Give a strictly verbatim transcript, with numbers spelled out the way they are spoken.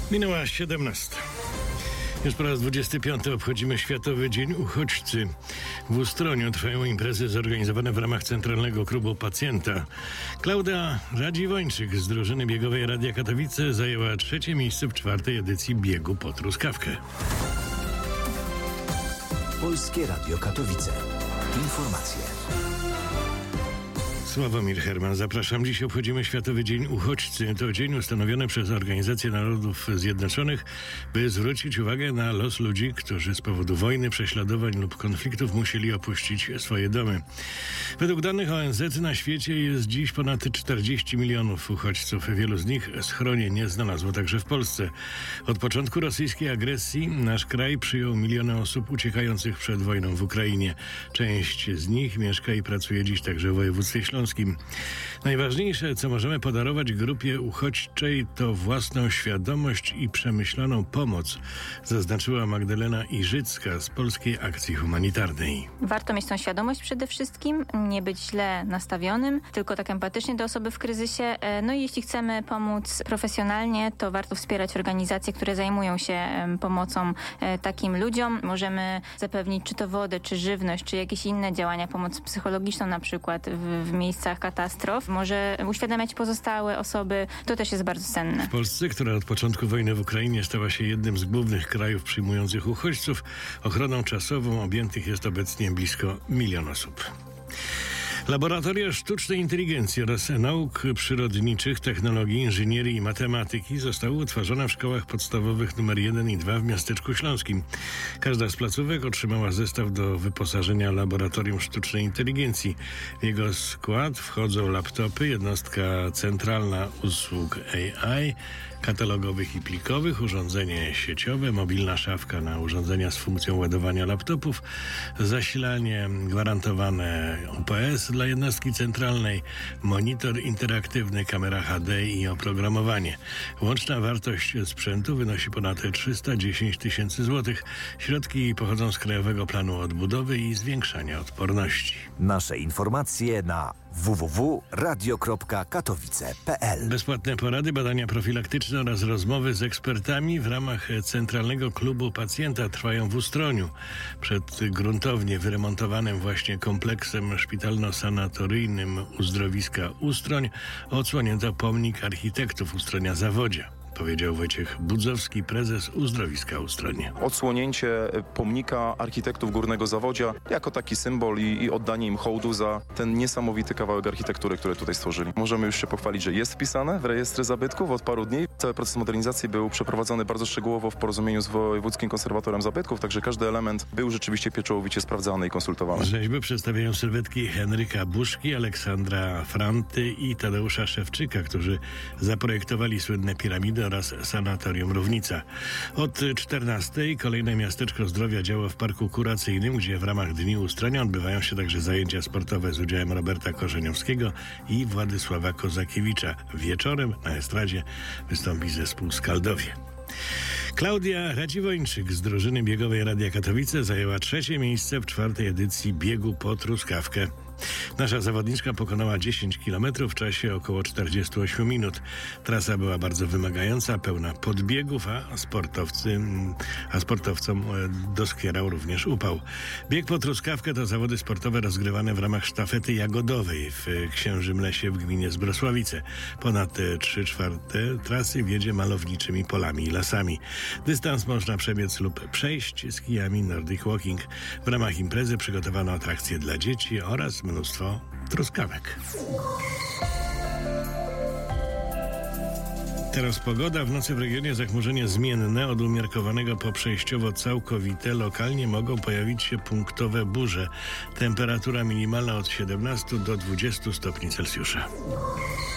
Minęła siedemnasta. Już po raz dwudziesty piąty obchodzimy Światowy Dzień Uchodźcy. W Ustroniu trwają imprezy zorganizowane w ramach Centralnego Klubu Pacjenta. Klaudia Radziwończyk z drużyny biegowej Radia Katowice zajęła trzecie miejsce w czwartej edycji biegu po truskawkę. Polskie Radio Katowice. Informacje. Sławomir Herman, zapraszam. Dziś obchodzimy Światowy Dzień Uchodźcy. To dzień ustanowiony przez Organizację Narodów Zjednoczonych, by zwrócić uwagę na los ludzi, którzy z powodu wojny, prześladowań lub konfliktów musieli opuścić swoje domy. Według danych O N Z na świecie jest dziś ponad czterdzieści milionów uchodźców. Wielu z nich schronień nie znalazło także w Polsce. Od początku rosyjskiej agresji nasz kraj przyjął miliony osób uciekających przed wojną w Ukrainie. Część z nich mieszka i pracuje dziś także w województwie śląskim. Najważniejsze, co możemy podarować grupie uchodźczej, to własną świadomość i przemyślaną pomoc, zaznaczyła Magdalena Iżycka z Polskiej Akcji Humanitarnej. Warto mieć tą świadomość przede wszystkim, nie być źle nastawionym, tylko tak empatycznie do osoby w kryzysie. No i jeśli chcemy pomóc profesjonalnie, to warto wspierać organizacje, które zajmują się pomocą takim ludziom. Możemy zapewnić czy to wodę, czy żywność, czy jakieś inne działania, pomoc psychologiczną na przykład w, w miejscach katastrof. Może uświadamiać pozostałe osoby. To też jest bardzo cenne. W Polsce, która od początku wojny w Ukrainie stała się jednym z głównych krajów przyjmujących uchodźców, ochroną czasową objętych jest obecnie blisko milion osób. Laboratoria sztucznej inteligencji oraz nauk przyrodniczych, technologii, inżynierii i matematyki zostały utworzone w szkołach podstawowych numer jeden i dwa w Miasteczku Śląskim. Każda z placówek otrzymała zestaw do wyposażenia laboratorium sztucznej inteligencji. W jego skład wchodzą laptopy, jednostka centralna usług A I, katalogowych i plikowych, urządzenie sieciowe, mobilna szafka na urządzenia z funkcją ładowania laptopów, zasilanie gwarantowane U P S dla jednostki centralnej, monitor interaktywny, kamera H D i oprogramowanie. Łączna wartość sprzętu wynosi ponad trzysta dziesięć tysięcy złotych. Środki pochodzą z Krajowego Planu Odbudowy i Zwiększania Odporności. Nasze informacje na w w w kropka radio kropka katowice kropka p l. Bezpłatne porady, badania profilaktyczne oraz rozmowy z ekspertami w ramach Centralnego Klubu Pacjenta trwają w Ustroniu. Przed gruntownie wyremontowanym właśnie kompleksem szpitalno-sanatoryjnym uzdrowiska Ustroń odsłonięto pomnik architektów Ustronia Zawodzia. Powiedział Wojciech Budzowski, prezes Uzdrowiska Ustroń. Odsłonięcie pomnika architektów Górnego Zawodzia jako taki symbol i, i oddanie im hołdu za ten niesamowity kawałek architektury, który tutaj stworzyli. Możemy już się pochwalić, że jest wpisane w rejestry zabytków od paru dni. Cały proces modernizacji był przeprowadzony bardzo szczegółowo w porozumieniu z Wojewódzkim Konserwatorem Zabytków, także każdy element był rzeczywiście pieczołowicie sprawdzany i konsultowany. Rzeźby przedstawiają sylwetki Henryka Buszki, Aleksandra Franty i Tadeusza Szewczyka, którzy zaprojektowali słynne piramidy oraz sanatorium Równica. Od czternastej kolejne Miasteczko Zdrowia działa w Parku Kuracyjnym, gdzie w ramach Dni Ustronia odbywają się także zajęcia sportowe z udziałem Roberta Korzeniowskiego i Władysława Kozakiewicza. Wieczorem na estradzie wystąpi zespół Skaldowie. Klaudia Radziwończyk z drużyny biegowej Radia Katowice zajęła trzecie miejsce w czwartej edycji biegu po truskawkę. Nasza zawodniczka pokonała dziesięć kilometrów w czasie około czterdzieści osiem minut. Trasa była bardzo wymagająca, pełna podbiegów, a sportowcy, a sportowcom doskwierał również upał. Bieg po truskawkę to zawody sportowe rozgrywane w ramach sztafety jagodowej w Księżym Lesie w gminie Zbrosławice. Ponad trzy czwarte trasy wiedzie malowniczymi polami i lasami. Dystans można przebiec lub przejść z kijami Nordic Walking. W ramach imprezy przygotowano atrakcje dla dzieci oraz mnóstwo truskawek. Teraz pogoda. W nocy w regionie zachmurzenie zmienne, od umiarkowanego po przejściowo całkowite. Lokalnie mogą pojawić się punktowe burze. Temperatura minimalna od siedemnastu do dwudziestu stopni Celsjusza.